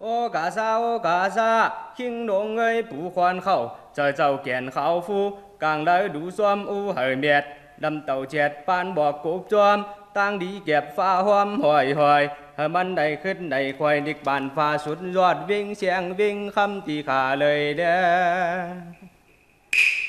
โอกาซาขิงลงปูควานเข้าเจ้าเกียนเขาฟูกลางเลยดูซ้อมอูเหยเมียดดำเต่าเจ็ดปานบอกกบจอมตั้งดีเก็บฟ้าหอมหอยให้มันได้ขึ้นได้ควายดิกบานฟ้าสุดยอดวิ่งเสียงวิ่งคำตีขาเลยเด้อ